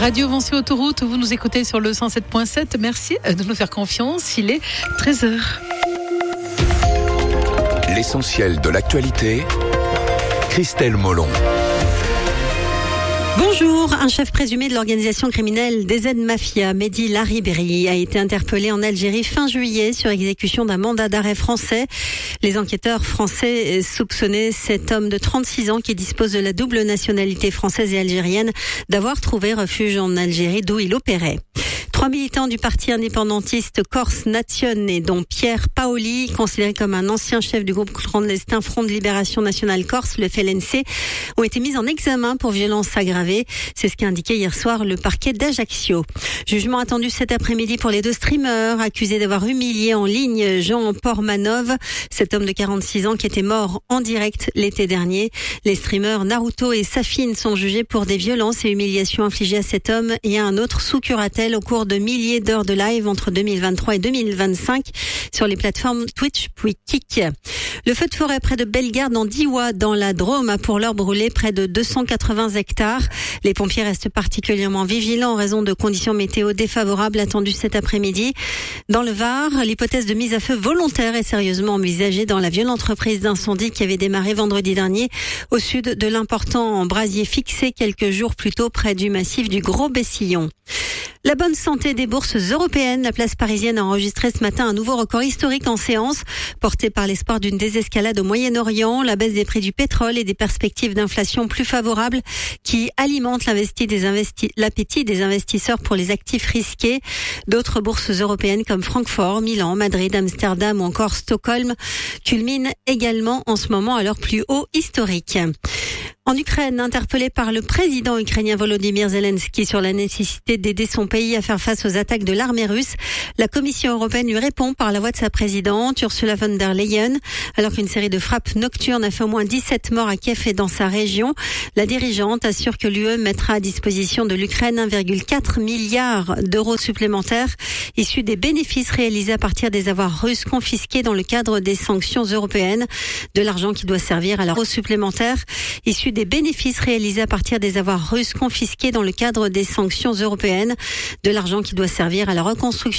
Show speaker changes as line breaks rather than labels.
Radio Vancé Autoroute, vous nous écoutez sur le 107.7. Merci de nous faire confiance. Il est 13h.
L'essentiel de l'actualité, Christelle Molon.
Bonjour, un chef présumé de l'organisation criminelle DZ Mafia, Mehdi Larriberi, a été interpellé en Algérie fin juillet sur exécution d'un mandat d'arrêt français. Les enquêteurs français soupçonnaient cet homme de 36 ans qui dispose de la double nationalité française et algérienne d'avoir trouvé refuge en Algérie d'où il opérait. 3 militants du parti indépendantiste Corse Nazione, dont Pierre Paoli, considéré comme un ancien chef du groupe clandestin Front de Libération Nationale Corse, le FLNC, ont été mis en examen pour violence aggravée. C'est ce qu'a indiqué hier soir le parquet d'Ajaccio. Jugement attendu cet après-midi pour les deux streamers accusés d'avoir humilié en ligne Jean Portmanov, cet homme de 46 ans qui était mort en direct l'été dernier. Les streamers Naruto et Safine sont jugés pour des violences et humiliations infligées à cet homme et à un autre sous curatelle au cours de milliers d'heures de live entre 2023 et 2025 sur les plateformes Twitch puis Kik. Le feu de forêt près de Bellegarde en Diois dans la Drôme a pour l'heure brûlé près de 280 hectares. Les pompiers restent particulièrement vigilants en raison de conditions météo défavorables attendues cet après-midi. Dans le Var, l'hypothèse de mise à feu volontaire est sérieusement envisagée dans la violente reprise d'incendie qui avait démarré vendredi dernier au sud de l'important brasier fixé quelques jours plus tôt près du massif du Gros Bessillon. La bonne santé des bourses européennes. La place parisienne a enregistré ce matin un nouveau record historique en séance, porté par l'espoir d'une désescalade au Moyen-Orient, la baisse des prix du pétrole et des perspectives d'inflation plus favorables qui alimentent l'appétit des investisseurs pour les actifs risqués. D'autres bourses européennes comme Francfort, Milan, Madrid, Amsterdam ou encore Stockholm culminent également en ce moment à leur plus haut historique. En Ukraine, interpellé par le président ukrainien Volodymyr Zelensky sur la nécessité d'aider son pays à faire face aux attaques de l'armée russe, la Commission européenne lui répond par la voix de sa présidente, Ursula von der Leyen. Alors qu'une série de frappes nocturnes a fait au moins 17 morts à Kiev et dans sa région, la dirigeante assure que l'UE mettra à disposition de l'Ukraine 1,4 milliard d'euros supplémentaires issus des bénéfices réalisés à partir des avoirs russes confisqués dans le cadre des sanctions européennes. De l'argent qui doit servir à la hausse supplémentaire issus des bénéfices réalisés à partir des avoirs russes confisqués dans le cadre des sanctions européennes. De l'argent qui doit servir à la reconstruction